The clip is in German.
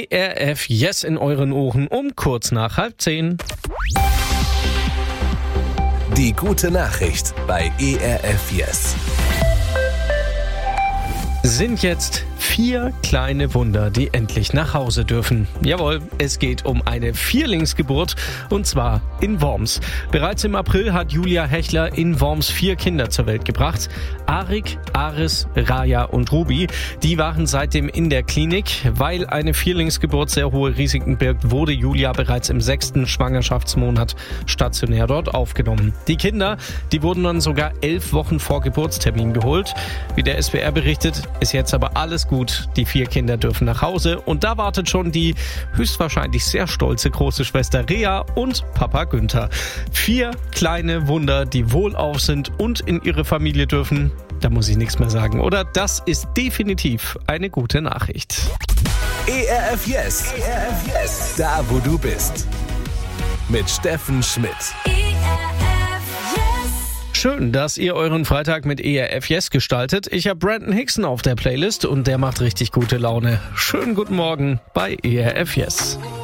ERF Yes in euren Ohren um kurz nach 9:30. Die gute Nachricht bei ERF Yes. Sind jetzt 4 kleine Wunder, die endlich nach Hause dürfen. Jawohl, es geht um eine Vierlingsgeburt und zwar in Worms. Bereits im April hat Julia Hechler in Worms 4 Kinder zur Welt gebracht. Arik, Aris, Raya und Ruby. Die waren seitdem in der Klinik. Weil eine Vierlingsgeburt sehr hohe Risiken birgt, wurde Julia bereits im 6. Schwangerschaftsmonat stationär dort aufgenommen. Die Kinder, die wurden dann sogar 11 Wochen vor Geburtstermin geholt. Wie der SWR berichtet, ist jetzt aber alles gut. Die 4 Kinder dürfen nach Hause und da wartet schon die höchstwahrscheinlich sehr stolze große Schwester Rea und Papa Günther. 4 kleine Wunder, die wohlauf sind und in ihre Familie dürfen. Da muss ich nichts mehr sagen, oder? Das ist definitiv eine gute Nachricht. ERF Yes. ERF Yes. Da, wo du bist. Mit Steffen Schmidt. Schön, dass ihr euren Freitag mit ERF Yes gestaltet. Ich habe Brandon Hickson auf der Playlist und der macht richtig gute Laune. Schönen guten Morgen bei ERF Yes.